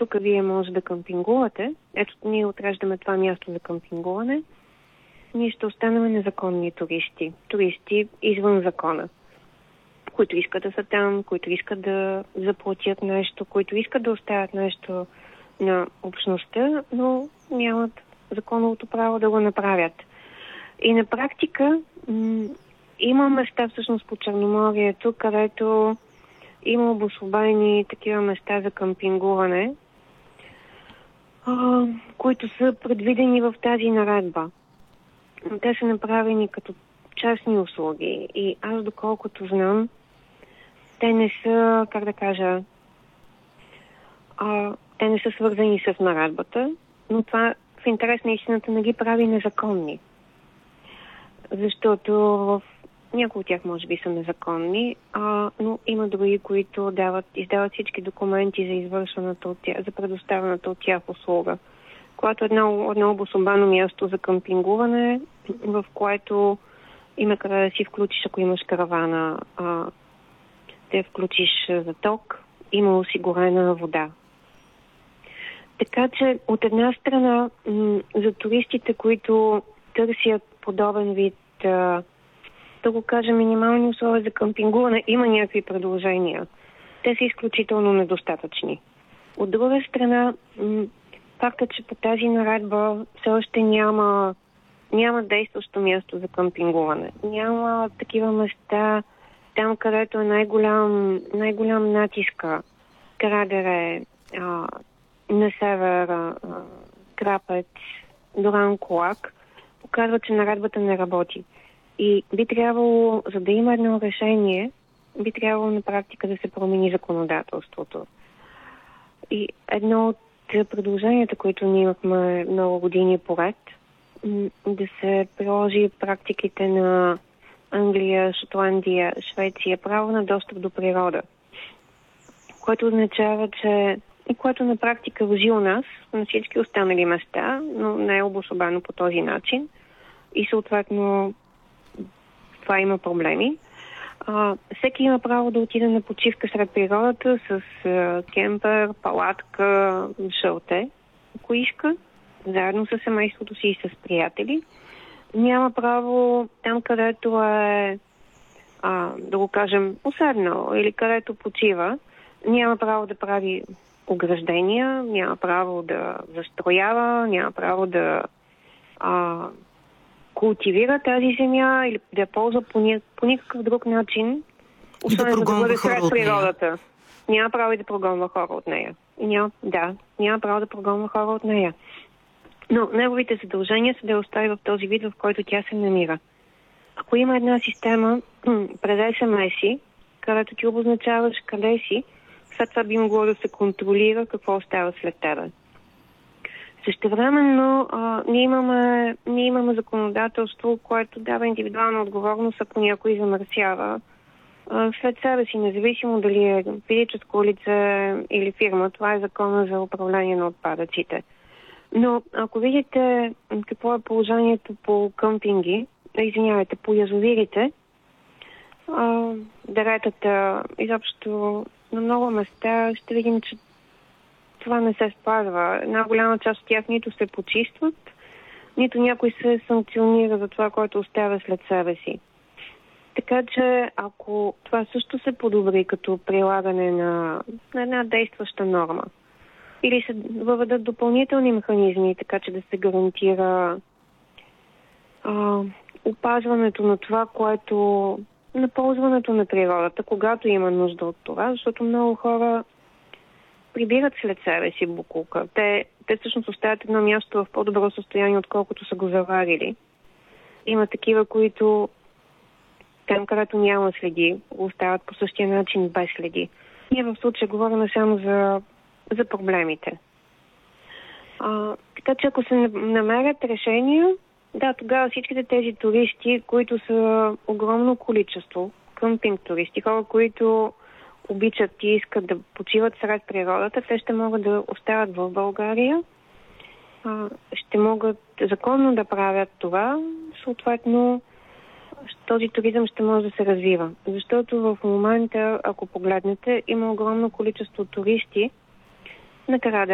тук вие може да къмпингувате, ето ние отреждаме това място за къмпингуване, ние ще останем незаконни туристи. Туристи извън закона, които искат да са там, които искат да заплатят нещо, които искат да оставят нещо на общността, но нямат законовото право да го направят. И на практика има места всъщност по Черноморието, където има обособени такива места за къмпингуване, които са предвидени в тази наредба. Те са направени като частни услуги и аз доколкото знам, те не са, как да кажа, те не са свързани с наредбата, но това в интерес на истината не ги прави незаконни. Защото в някои от тях може би са незаконни, но има други, които издават всички документи за извършваната от тях, за предоставената от тях услуга. Когато едно обособено място за къмпингуване, в което има къде да си включиш, ако имаш каравана, да включиш за ток, има осигурена вода. Така че от една страна за туристите, които търсят подобен вид, да го кажа, минимални условия за къмпингуване, има някакви предложения. Те са изключително недостатъчни. От друга страна, фактът, че по тази наредба все още няма действащо място за къмпингуване. Няма такива места там, където е най-голям натиска. Крадере, на север, Крапец, Доран Колак, показва, че наредбата не работи. И би трябвало, за да има едно решение, би трябвало на практика да се промени законодателството. И едно от предложенията, които ние имахме много години поред, да се приложи практиките на Англия, Шотландия, Швеция, право на достъп до природа, което означава, че и което на практика важи у нас, на всички останали места, но не е обособено по този начин. И съответно това има проблеми. Всеки има право да отиде на почивка сред природата с кемпер, палатка, шалте, ако иска, заедно с семейството си и с приятели. Няма право там, където е, да го кажем, уседнал или където почива, няма право да прави ограждения, няма право да застроява, няма право да култивира тази земя или да я ползва по никакъв друг начин, освен да бъде сред природата. Няма право и да прогонва хора от нея. Няма право да прогонва хора от нея. Но неговите задължения са да я остави в този вид, в който тя се намира. Ако има една система през SMS, където ти обозначаваш къде си, след това би могло да се контролира какво остава след тебе. Същевременно ние имаме законодателство, което дава индивидуална отговорност, ако някой замърсява след себе си, независимо дали е физическо лице или фирма. Това е закона за управление на отпадъците. Но ако видите какво е положението по къмпинги, по язовирите, деретата, изобщо на много места ще видим, че това не се спазва. Една голяма част от тях нито се почистват, нито някой се санкционира за това, което оставя след себе си. Така че, ако това също се подобри като прилагане на една действаща норма, или се въведат допълнителни механизми, така че да се гарантира опазването на това, което на ползването на природата, когато има нужда от това, защото много хора прибират след себе си боклука. Те всъщност оставят едно място в по-добро състояние, отколкото са го заварили. Има такива, които там, където няма следи, го оставят по същия начин без следи. Ние в случая говорим само за проблемите. Така че ако се намерят решения, тогава всичките тези туристи, които са огромно количество, къмпинг туристи, хора, които обичат и искат да почиват сред природата, те ще могат да остават в България, ще могат законно да правят това, съответно този туризъм ще може да се развива. Защото в момента, ако погледнете, има огромно количество туристи на